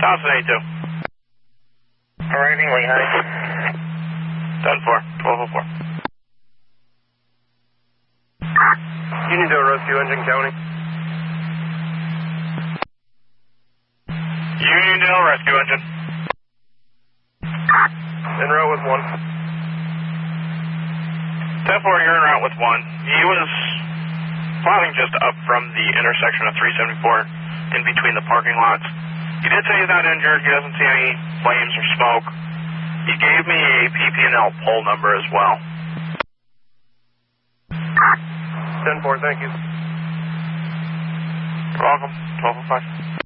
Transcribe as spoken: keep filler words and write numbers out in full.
Dawson eighty-two. Arriving Lehigh. ten four, twelve oh four. Uniondale Rescue Engine County. Uniondale Rescue Engine. En route with one. ten four, you're en route with one. He was plowing just up from the intersection of three seventy-four in between the parking lots. He did say he's not injured. He doesn't see any flames or smoke. He gave me a P P and L poll number as well. ten four, thank you. You're welcome. twelve oh five.